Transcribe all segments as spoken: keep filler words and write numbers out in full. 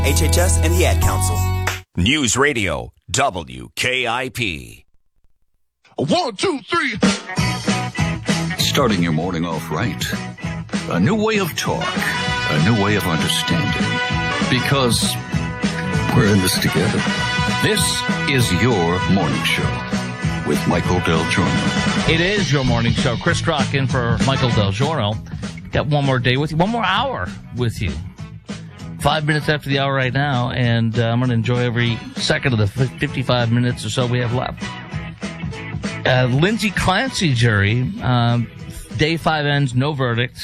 H H S, and the Ad Council. News Radio, W K I P. One, two, three. Starting your morning off right. A new way of talk. A new way of understanding. Because we're in this together. This is your morning show with Michael Del Giorno. It is your morning show. Chris Crock in for Michael Del Giorno. Got one more day with you. One more hour with you. Five minutes after the hour right now, and uh, I'm going to enjoy every second of the fifty-five minutes or so we have left. Uh, Lindsay Clancy jury, um, day five ends, no verdict.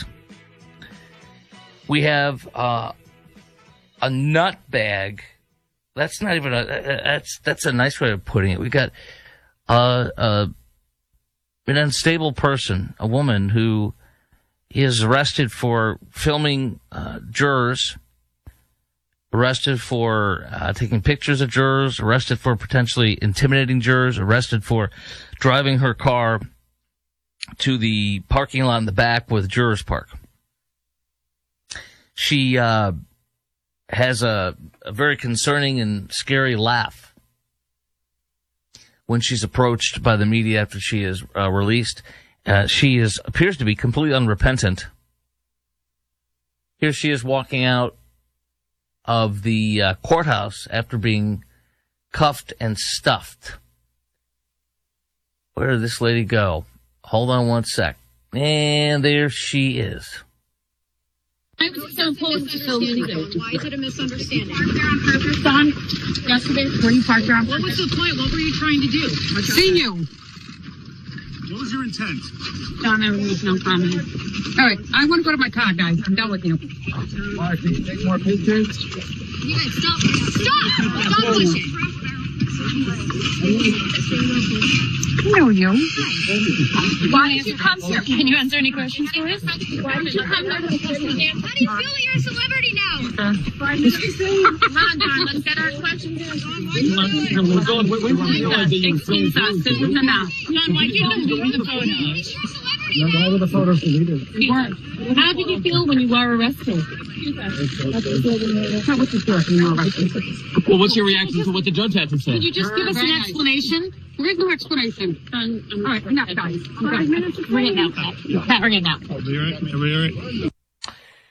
We have uh, a nut bag. That's not even a, that's, that's a nice way of putting it. We got uh, uh, an unstable person, a woman who is arrested for filming uh, jurors, arrested for uh, taking pictures of jurors, arrested for potentially intimidating jurors, arrested for driving her car to the parking lot in the back where the jurors park. She uh, has a, a very concerning and scary laugh when she's approached by the media after she is uh, released. Uh, she is appears to be completely unrepentant. Here she is walking out of the uh, courthouse after being cuffed and stuffed. Where did this lady go? Hold on one sec. And there she is. I was so close to film you. Why is it a misunderstanding? Don, yesterday, when you parked around. What was the point? What were you trying to do? Seen you. What was your intent? Don, I was no comment. All right, I want to go to my car, guys. I'm done with you. Why, can you take more pictures? You guys, stop. Stop! Stop pushing. I know you. Why did you come here? Can you answer any questions for us? Why did you come here? How do you feel that you're a celebrity now? Come on, Don, let's get our questions in. We're going, we, we realize that you were filming Excuse us, this is enough. John, why can't you do the photos? No, no, all the photos we needed. You weren't. How did you feel when you were arrested? How was you feel when you were arrested? Well, what's your reaction to what the judge had to say? Could you just give us an explanation? There is no explanation. Um, all right, enough, guys. Five minutes. Bring it now, Pat. Pat, bring it now. Everybody all right? Everybody all right?